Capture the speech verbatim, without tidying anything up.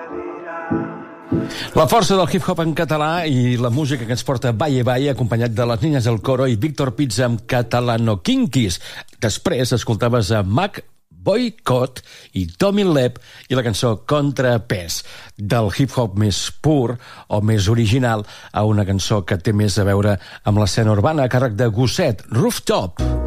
La força del hip-hop en català i la música que ens porta Valle Valle, acompanyat de les Niñas del Coro i Víctor Pizza amb Catalano Kinkis. Després escoltaves a Mac Boycott i Tommy Lep i la cançó Contrapès, del hip-hop més pur o més original a una cançó que té més a veure amb l'escena urbana a càrrec de Gosset, Rooftop.